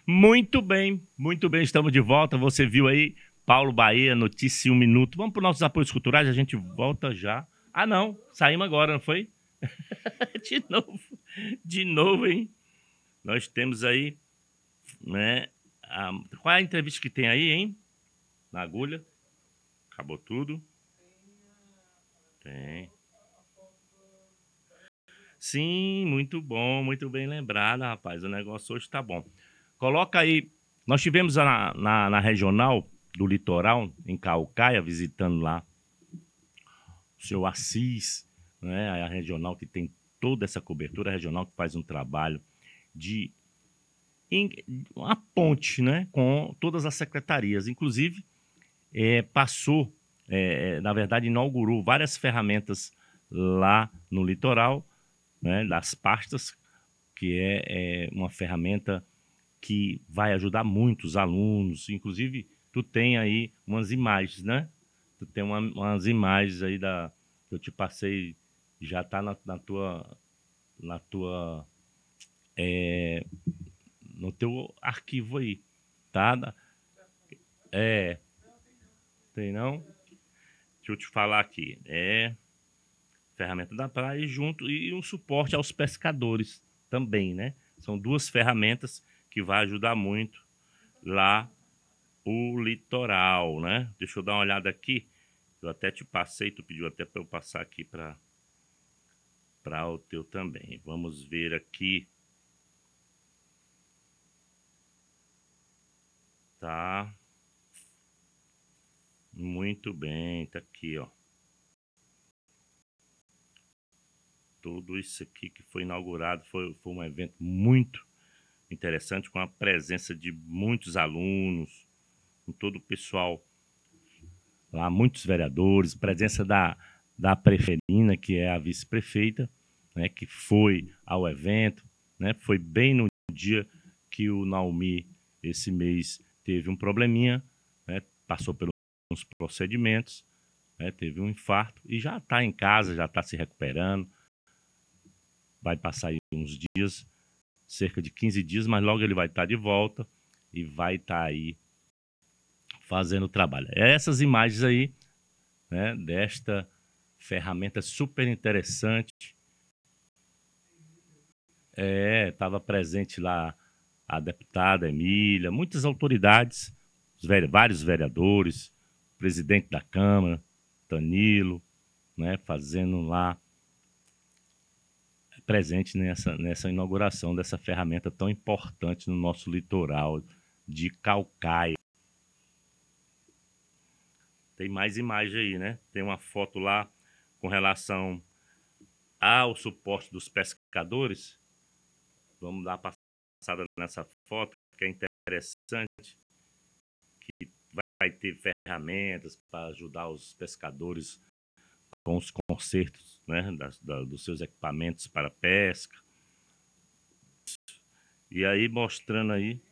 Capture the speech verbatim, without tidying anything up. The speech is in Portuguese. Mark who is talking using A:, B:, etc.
A: Muito bem, muito bem, estamos de volta. Você viu aí, Paulo Bahia, notícia em um minuto. Vamos para os nossos apoios culturais, a gente volta já. Ah, não, saímos agora, não foi? De novo, de novo, hein? Nós temos aí, né? A... Qual é a entrevista que tem aí, hein? Na agulha? Acabou tudo? Tem. Sim, muito bom, muito bem lembrado, rapaz. O negócio hoje tá bom. Coloca aí. Nós tivemos na, na, na regional do litoral, em Caucaia, visitando lá o seu Assis, né? A regional que tem toda essa cobertura, a regional que faz um trabalho de em, uma ponte, né? Com todas as secretarias. Inclusive, é, passou, é, na verdade, inaugurou várias ferramentas lá no litoral, né? Das pastas, que é, é uma ferramenta que vai ajudar muito os alunos. Inclusive, tu tem aí umas imagens, né? Tu tem uma, umas imagens aí da que eu te passei, já tá na, na tua, na tua, é, no teu arquivo aí, tá? É, tem não? Deixa eu te falar aqui. É ferramenta da praia e junto e um suporte aos pescadores também, né? São duas ferramentas que vai ajudar muito lá o litoral, né? Deixa eu dar uma olhada aqui. Eu até te passei, tu pediu até para eu passar aqui para para o teu também. Vamos ver aqui. Tá. Muito bem, tá aqui, ó. Tudo isso aqui que foi inaugurado foi, foi um evento muito interessante, com a presença de muitos alunos, com todo o pessoal lá, muitos vereadores, presença da, da Preferina, que é a vice-prefeita, né, que foi ao evento, né, foi bem no dia que o Naomi, esse mês, teve um probleminha, né, passou pelos procedimentos, né, teve um infarto e já está em casa, já está se recuperando, vai passar aí uns dias, cerca de quinze dias, mas logo ele vai estar tá de volta e vai estar tá aí fazendo o trabalho. Essas imagens aí, né, desta ferramenta super interessante. É, estava presente lá a deputada Emília, muitas autoridades, vários vereadores, presidente da Câmara, Danilo, né, fazendo lá presente nessa, nessa inauguração dessa ferramenta tão importante no nosso litoral de Caucaia. Tem mais imagem aí, né? Tem uma foto lá com relação ao suporte dos pescadores. Vamos dar uma passada nessa foto, que é interessante, que vai ter ferramentas para ajudar os pescadores com os consertos, né, das, da, dos seus equipamentos para pesca. E aí mostrando aí